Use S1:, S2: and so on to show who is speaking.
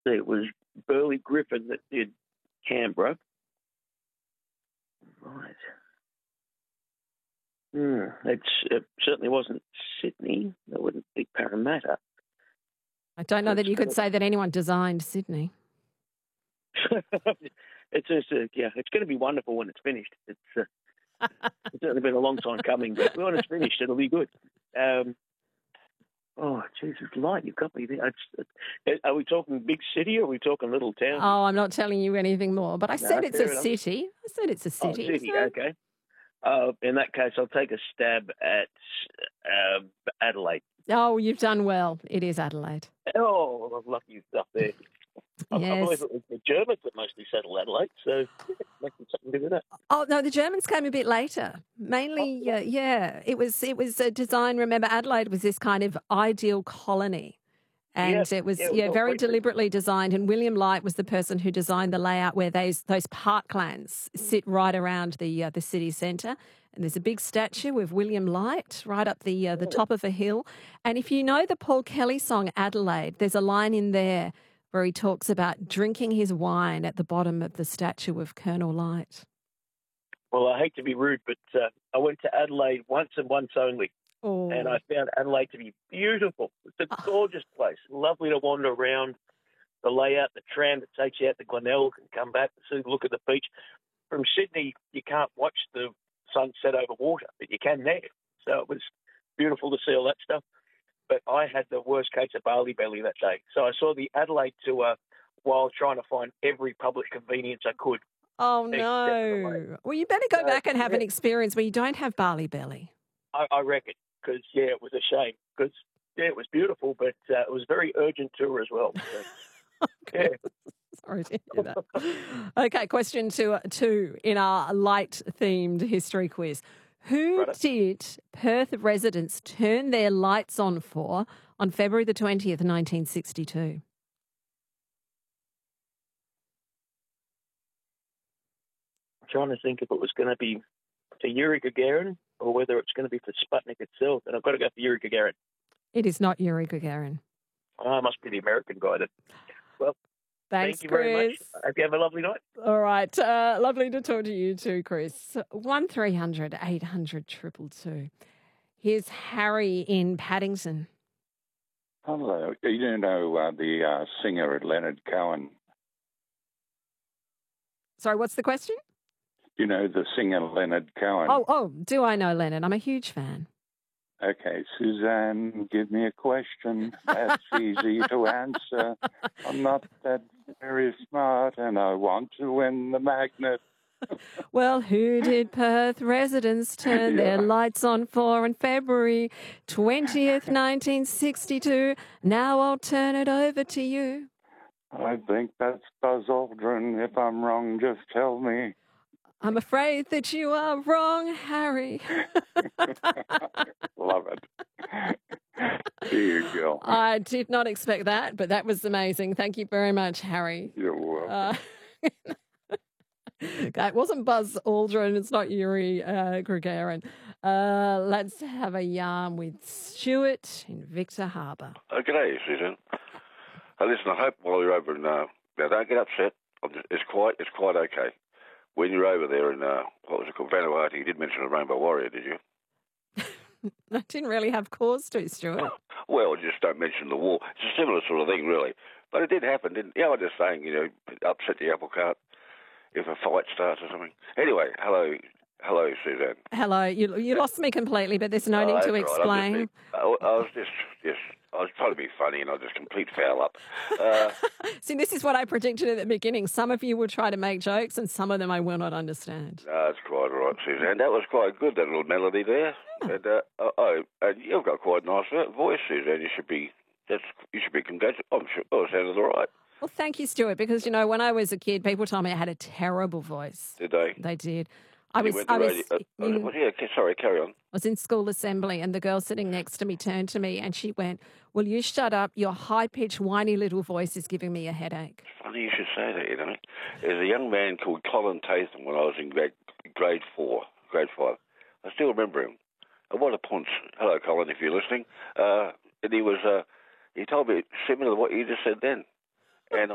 S1: It was Burley Griffin that did Canberra. Right. It certainly wasn't Sydney. It wouldn't be Parramatta.
S2: I don't know that you could say that anyone designed Sydney.
S1: It's going to be wonderful when it's finished. It's certainly been a long time coming, but when it's finished, it'll be good. Oh, Jesus, Light, you've got me there. Are we talking big city or are we talking little town?
S2: Oh, I'm not telling you anything more, but I said it's a city. I said it's a city.
S1: Oh, city, okay. In that case, I'll take a stab at Adelaide.
S2: Oh, you've done well. It is Adelaide.
S1: Oh, lucky stuff there.
S2: Yes.
S1: I believe it was the Germans that mostly settled Adelaide, so maybe something to do with that.
S2: Oh, no, the Germans came a bit later. Mainly, it was a design. Remember, Adelaide was this kind of ideal colony. And it was very deliberately designed. And William Light was the person who designed the layout where those parklands sit right around the city centre. And there's a big statue of William Light right up the top of a hill. And if you know the Paul Kelly song Adelaide, there's a line in there where he talks about drinking his wine at the bottom of the statue of Colonel Light.
S1: Well, I hate to be rude, but I went to Adelaide once and once only. Oh. And I found Adelaide to be beautiful. It's a gorgeous place. Lovely to wander around. The layout, the tram that takes you out to Glenelg and come back to look at the beach. From Sydney, you can't watch the sunset over water, but you can there. So it was beautiful to see all that stuff. But I had the worst case of barley belly that day. So I saw the Adelaide tour while trying to find every public convenience I could.
S2: Oh, no. Well, you better go back and have an experience where you don't have barley belly.
S1: I reckon, because, it was a shame. Because, it was beautiful, but it was a very urgent tour as well. So,
S2: okay. Sorry to hear that. Okay, question two in our light-themed history quiz. Who did Perth residents turn their lights on for on February the 20th, 1962?
S1: I'm trying to think if it was going to be for Yuri Gagarin or whether it's going to be for Sputnik itself. And I've got to go for Yuri Gagarin.
S2: It is not Yuri Gagarin.
S1: Oh, it must be the American guy then. Well,
S2: thanks,
S1: thank you
S2: Chris.
S1: very much. I hope you have a lovely night.
S2: All right. Lovely to talk to you too, Chris. 1300 800 222. Here's Harry in Paddington.
S3: Hello. You know the singer Leonard Cohen?
S2: Sorry, what's the question?
S3: You know the singer Leonard Cohen?
S2: Oh, do I know Leonard? I'm a huge fan.
S3: Okay, Suzanne, give me a question that's easy to answer. I'm not that very smart, and I want to win the magnet.
S2: Well, who did Perth residents turn their lights on for on February 20th, 1962? Now I'll turn it over to you.
S3: I think that's Buzz Aldrin. If I'm wrong, just tell me.
S2: I'm afraid that you are wrong, Harry.
S3: Love it. Here you go.
S2: I did not expect that, but that was amazing. Thank you very much, Harry.
S3: You're welcome.
S2: Okay, it wasn't Buzz Aldrin. It's not Yuri Gagarin. Let's have a yarn with Stuart in Victor Harbour.
S4: G'day, Susan. Listen, I hope while you're over in now don't get upset. It's quite okay. When you're over there in, what was it called, Vanuatu, you did mention a Rainbow Warrior, did you?
S2: I didn't really have cause to, Stuart.
S4: Well, just don't mention the war. It's a similar sort of thing, really. But it did happen, didn't it? I'm just saying, upset the apple cart if a fight starts or something. Anyway, hello, Suzanne.
S2: Hello. You lost me completely, but there's no need to explain.
S4: I was I was trying to be funny and I just complete foul up.
S2: See, this is what I predicted at the beginning. Some of you will try to make jokes and some of them I will not understand.
S4: No, that's quite all right, Suzanne. That was quite good, that little melody there. Yeah. And you've got quite a nice voice, Suzanne. You should be congratulated. I'm sure it sounded all right.
S2: Well, thank you, Stuart, because, when I was a kid, people told me I had a terrible voice.
S4: Did they?
S2: They did.
S4: Sorry, carry on.
S2: I was in school assembly and the girl sitting next to me turned to me and she went, "Will you shut up? Your high-pitched, whiny little voice is giving me a headache."
S4: It's funny you should say that, There's a young man called Colin Tatham when I was in grade 5. I still remember him. What a punch. Hello, Colin, if you're listening. And he told me similar to what you just said then. And